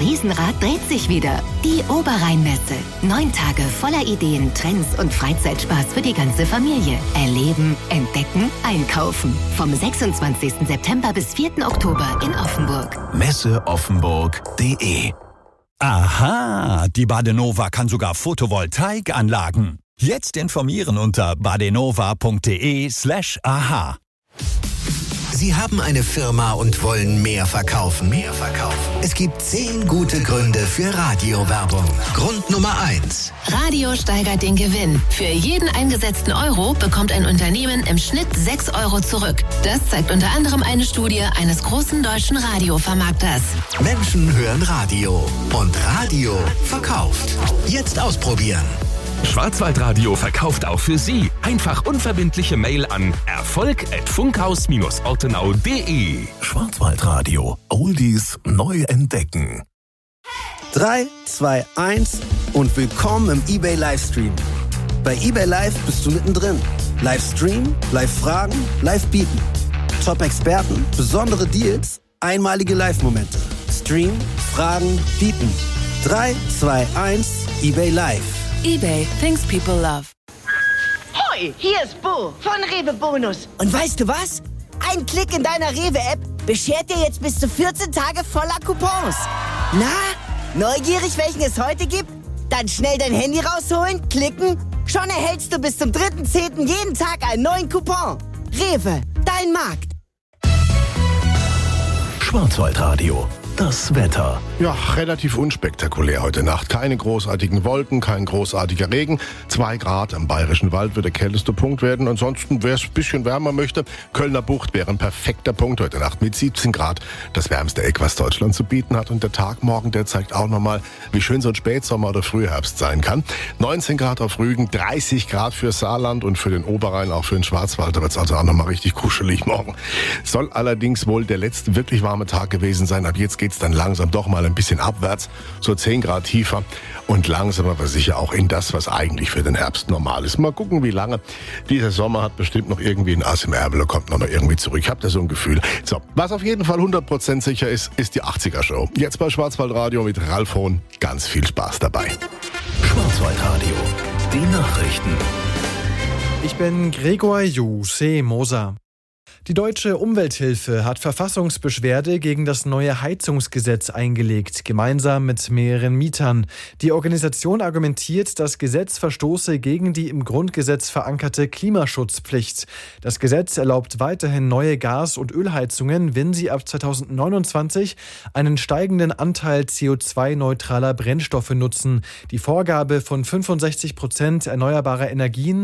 Riesenrad dreht sich wieder. Die Oberrheinmesse. 9 Tage voller Ideen, Trends und Freizeitspaß für die ganze Familie. Erleben, entdecken, einkaufen. Vom 26. September bis 4. Oktober in Offenburg. Messeoffenburg.de. Aha, die Badenova kann sogar Photovoltaikanlagen. Jetzt informieren unter badenova.de/aha. Sie haben eine Firma und wollen mehr verkaufen. Es gibt 10 gute Gründe für Radiowerbung. Grund Nummer 1. Radio steigert den Gewinn. Für jeden eingesetzten Euro bekommt ein Unternehmen im Schnitt 6 Euro zurück. Das zeigt unter anderem eine Studie eines großen deutschen Radiovermarkters. Menschen hören Radio und Radio verkauft. Jetzt ausprobieren. Schwarzwaldradio verkauft auch für Sie. Einfach unverbindliche Mail an erfolg@funkhaus-ortenau.de. Schwarzwaldradio. Oldies neu entdecken. 3, 2, 1 und willkommen im eBay Livestream. Bei eBay Live bist du mittendrin. Livestream, Live-Fragen, Live-Bieten. Top-Experten, besondere Deals, einmalige Live-Momente. Stream, Fragen, Bieten. 3, 2, 1, eBay Live. eBay, things people love. Hoi, hier ist Bo von Rewe Bonus. Und weißt du was? Ein Klick in deiner Rewe-App beschert dir jetzt bis zu 14 Tage voller Coupons. Na, neugierig, welchen es heute gibt? Dann schnell dein Handy rausholen, klicken. Schon erhältst du bis zum 3.10. jeden Tag einen neuen Coupon. Rewe, dein Markt. Schwarzwaldradio. Das Wetter. Ja, relativ unspektakulär heute Nacht. Keine großartigen Wolken, kein großartiger Regen. 2 Grad am Bayerischen Wald wird der kälteste Punkt werden. Ansonsten, wer es ein bisschen wärmer möchte, Kölner Bucht wäre ein perfekter Punkt heute Nacht mit 17 Grad. Das wärmste Eck, was Deutschland zu bieten hat. Und der Tag morgen, der zeigt auch nochmal, wie schön so ein Spätsommer oder Frühherbst sein kann. 19 Grad auf Rügen, 30 Grad für Saarland und für den Oberrhein, auch für den Schwarzwald. Da wird es also auch nochmal richtig kuschelig morgen. Soll allerdings wohl der letzte wirklich warme Tag gewesen sein. Ab jetzt geht's dann langsam doch mal ein bisschen abwärts, so 10 Grad tiefer und langsam aber sicher auch in das, was eigentlich für den Herbst normal ist. Mal gucken, wie lange. Dieser Sommer hat bestimmt noch irgendwie ein Ass im Ärmel und kommt noch mal irgendwie zurück. Ich habe da so ein Gefühl. So, was auf jeden Fall 100% sicher ist, ist die 80er-Show. Jetzt bei Schwarzwaldradio mit Ralf Hohn. Ganz viel Spaß dabei. Schwarzwaldradio. Die Nachrichten. Ich bin Gregor Moser. Die Deutsche Umwelthilfe hat Verfassungsbeschwerde gegen das neue Heizungsgesetz eingelegt, gemeinsam mit mehreren Mietern. Die Organisation argumentiert, das Gesetz verstoße gegen die im Grundgesetz verankerte Klimaschutzpflicht. Das Gesetz erlaubt weiterhin neue Gas- und Ölheizungen, wenn sie ab 2029 einen steigenden Anteil CO2-neutraler Brennstoffe nutzen. Die Vorgabe von 65% erneuerbarer Energien